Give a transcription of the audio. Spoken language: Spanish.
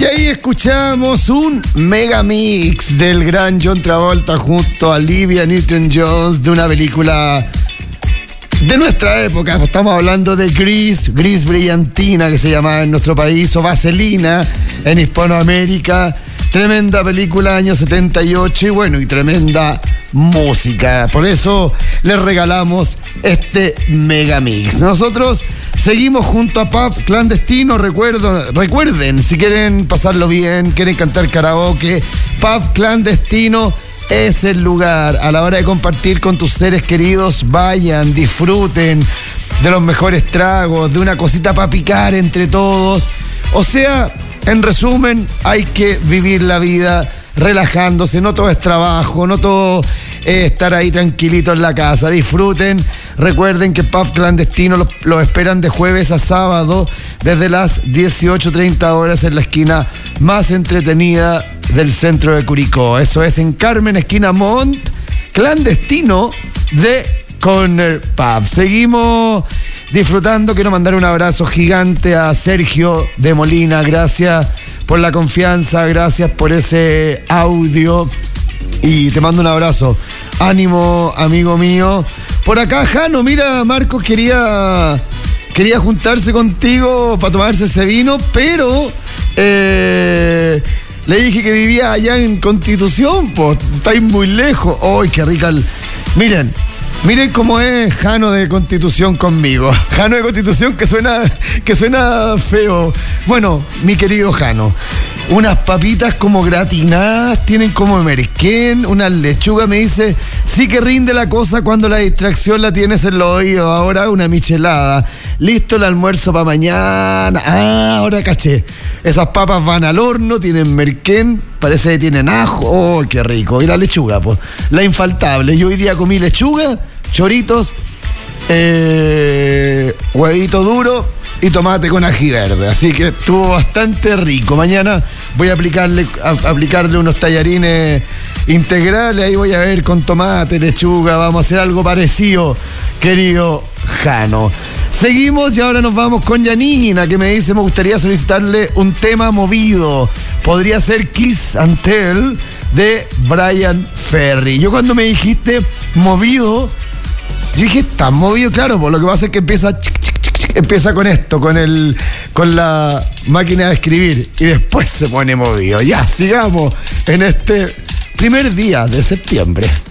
Y ahí escuchamos un mega mix del gran John Travolta junto a Olivia Newton-John de una película de nuestra época. Estamos hablando de Gris Brillantina, que se llamaba en nuestro país, o Vaselina en Hispanoamérica. Tremenda película, año 78, y bueno, y tremenda música. Por eso les regalamos este megamix. Nosotros seguimos junto a Pub Clandestino. Recuerden, si quieren pasarlo bien, quieren cantar karaoke, Pub Clandestino es el lugar. A la hora de compartir con tus seres queridos, vayan, disfruten de los mejores tragos, de una cosita para picar entre todos. O sea, en resumen, hay que vivir la vida relajándose. No todo es trabajo, no todo es estar ahí tranquilito en la casa. Disfruten. Recuerden que Pub Clandestino los esperan de jueves a sábado desde las 18:30 horas en la esquina más entretenida del centro de Curicó. Eso es en Carmen, esquina Montt, Clandestino de Corner Pub. Seguimos disfrutando. Quiero mandar un abrazo gigante a Sergio de Molina. Gracias por la confianza, gracias por ese audio y te mando un abrazo. Ánimo, amigo mío. Por acá, Jano, mira, Marcos quería juntarse contigo para tomarse ese vino, pero le dije que vivía allá en Constitución, pues estáis muy lejos. ¡Ay, qué rica! Miren cómo es Jano de Constitución conmigo. Jano de Constitución que suena feo. Bueno, mi querido Jano, unas papitas como gratinadas, tienen como merquén, unas lechugas, me dice, sí que rinde la cosa cuando la distracción la tienes en los oídos. Ahora una michelada. Listo el almuerzo para mañana. Ah, ahora caché. Esas papas van al horno, tienen merquén, parece que tienen ajo. Oh, qué rico. Y la lechuga, pues, la infaltable. Yo hoy día comí lechuga, choritos, huevito duro y tomate con ají verde. Así que estuvo bastante rico. Mañana voy a aplicarle unos tallarines integrales. Ahí voy a ver con tomate, lechuga. Vamos a hacer algo parecido, querido Jano. Seguimos y ahora nos vamos con Janina, que me dice, me gustaría solicitarle un tema movido. Podría ser Kiss and Tell de Bryan Ferry. Yo cuando me dijiste movido, yo dije, ¿está movido? Claro, pues lo que pasa es que empieza con esto, con la máquina de escribir, y después se pone movido. Ya, sigamos en este primer día de septiembre.